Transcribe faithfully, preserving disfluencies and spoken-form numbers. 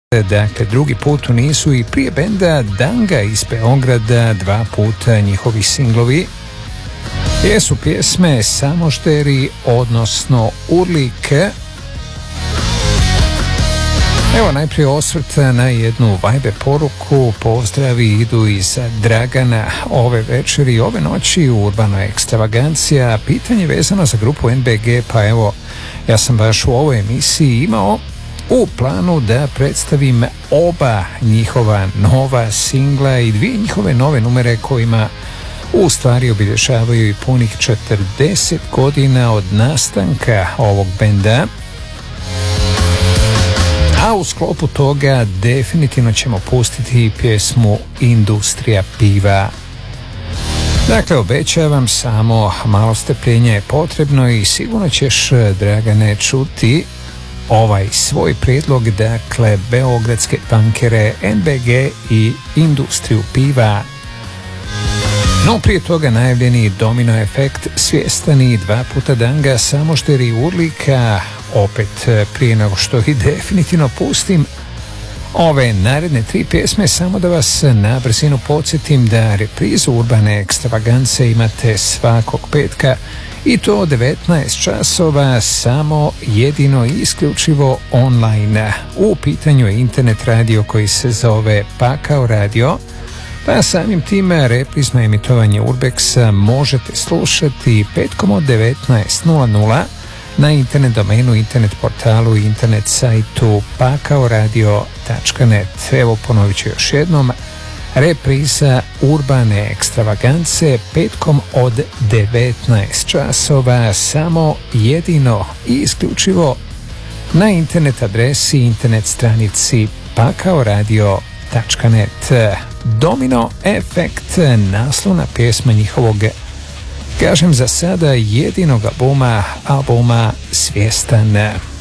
Dakle, drugi put u nisu i prije benda Danga iz Beograda, dva puta njihovi singlovi jesu pjesme Samošteri, odnosno Urlik. Evo najprije osvrt na jednu Viber poruku. Pozdravi idu iz Dragana ove večeri, ove noći u Urbano Ekstravagancija. Pitanje vezano za grupu N B G, pa evo, ja sam baš u ovoj emisiji imao u planu da predstavim oba njihova nova singla i dvije njihove nove numere kojima u stvari obilježavaju i punih četrdeset godina od nastanka ovog benda. A u sklopu toga definitivno ćemo pustiti pjesmu Industrija piva. Dakle, obećavam, samo malo strpljenja je potrebno i sigurno ćeš, Dragane, čuti ovaj svoj prijedlog, dakle, beogradske punkere N B G i Industriju piva. No prije toga najavljeni Domino efekt, Svjestani, dva puta Danga, Samošteri, Urlika. Opet prije nego što i definitivno pustim ove naredne tri pjesme, samo da vas na brzinu podsjetim da reprizu Urbane Ekstravagance imate svakog petka i to od devetnaest časova, samo jedino i isključivo online. U pitanju je internet radio koji se zove Pakao radio, pa samim tim reprizno emitovanje Urbexa možete slušati petkom od devetnaest nula nula na internet domenu, internet portalu i internet sajtu pakao radio tačka net. Evo, ponovit ću još jednom, repriza Urbane Ekstravagance petkom od devetnaest časova, samo jedino i isključivo na internet adresi, internet stranici pakao radio tačka net. Domino efekt, naslovna pjesma njihovog, kažem za sada, jedinog albuma, albuma Svjestan.